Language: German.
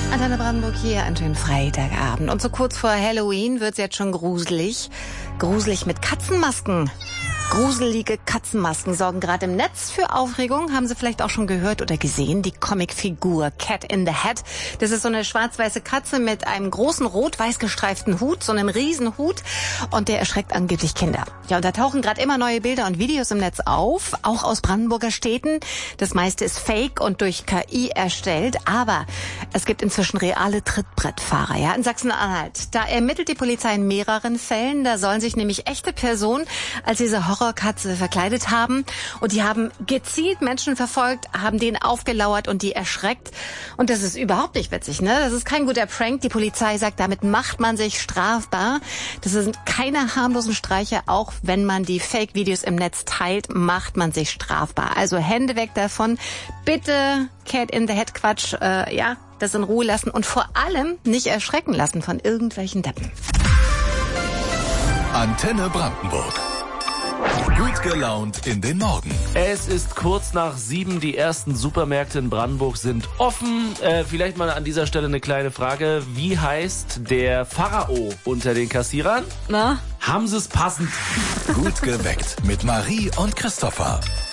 Antenne Brandenburg hier, einen schönen Freitagabend. Und so kurz vor Halloween wird's jetzt schon gruselig. Gruselig mit Katzenmasken. Gruselige Katzenmasken sorgen gerade im Netz für Aufregung. Haben Sie vielleicht auch schon gehört oder gesehen? Die Comicfigur Cat in the Hat. Das ist so eine schwarz-weiße Katze mit einem großen rot-weiß gestreiften Hut, so einem riesen Hut. Und der erschreckt angeblich Kinder. Ja, und da tauchen gerade immer neue Bilder und Videos im Netz auf, auch aus Brandenburger Städten. Das meiste ist fake und durch KI erstellt. Aber es gibt inzwischen reale Trittbrettfahrer, ja, in Sachsen-Anhalt. Da ermittelt die Polizei in mehreren Fällen. Da sollen sich nämlich echte Personen als diese Horrorkatze verkleidet haben. Und die haben gezielt Menschen verfolgt, haben denen aufgelauert und die erschreckt. Und das ist überhaupt nicht witzig, ne? Das ist kein guter Prank. Die Polizei sagt, damit macht man sich strafbar. Das sind keine harmlosen Streiche. Auch wenn man die Fake-Videos im Netz teilt, macht man sich strafbar. Also Hände weg davon. Bitte Cat in the Hat Quatsch, das in Ruhe lassen und vor allem nicht erschrecken lassen von irgendwelchen Deppen. Antenne Brandenburg. Gut gelaunt in den Morgen. Es ist kurz nach 7. Die ersten Supermärkte in Brandenburg sind offen. Vielleicht mal an dieser Stelle eine kleine Frage. Wie heißt der Pharao unter den Kassierern? Na? Haben Sie es passend? Gut geweckt mit Marie und Christopher.